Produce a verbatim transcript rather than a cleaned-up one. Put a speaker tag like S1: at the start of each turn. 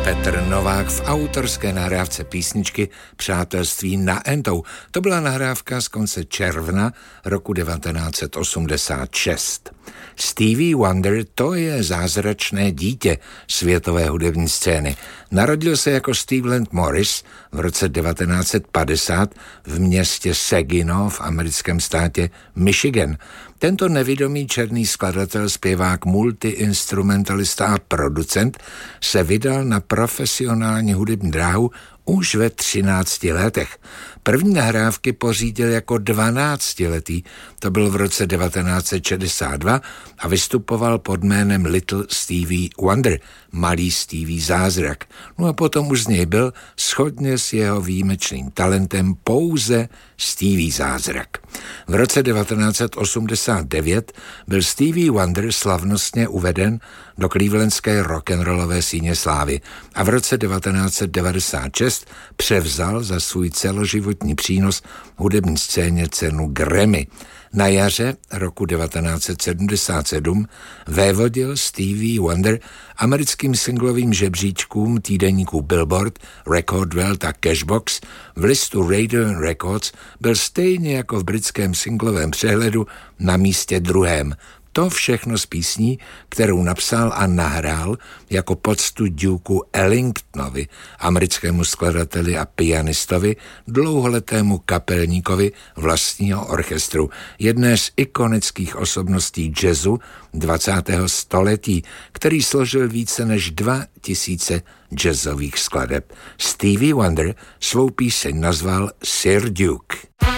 S1: Petr Novák v autorské nahrávce písničky Přátelství na Entou. To byla nahrávka z konce června roku devatenáct set osmdesát šest. Stevie Wonder, to je zázračné dítě světové hudební scény. Narodil se jako Stevland Morris v roce devatenáct set padesát v městě Saginaw v americkém státě Michigan. Tento nevidomý černý skladatel, zpěvák, multiinstrumentalista a producent se vydal na profesionální hudební dráhu už ve třinácti letech. První nahrávky pořídil jako dvanáctiletý, to byl v roce devatenáct set šedesát dva, a vystupoval pod jménem Little Stevie Wonder, malý Stevie zázrak. No a potom už z něj byl shodně s jeho výjimečným talentem pouze Stevie zázrak. V roce devatenáct set osmdesát devět byl Stevie Wonder slavnostně uveden do clevelandské rock'n'rollové síně slávy a v roce devatenáct set devadesát šest převzal za svůj celoživotní přínos hudební scéně cenu Grammy. Na jaře roku devatenáct set sedmdesát sedm vévodil Stevie Wonder americkým singlovým žebříčkům týdeníků Billboard, Record World a Cashbox. V listu Radio Records byl stejně jako v britském singlovém přehledu na místě druhém. To všechno z písní, kterou napsal a nahrál jako poctu Duku Ellingtonovi, americkému skladateli a pianistovi, dlouholetému kapelníkovi vlastního orchestru, jedné z ikonických osobností jazzu dvacátého století, který složil více než dva tisíce jazzových skladeb. Stevie Wonder svou píseň nazval Sir Duke.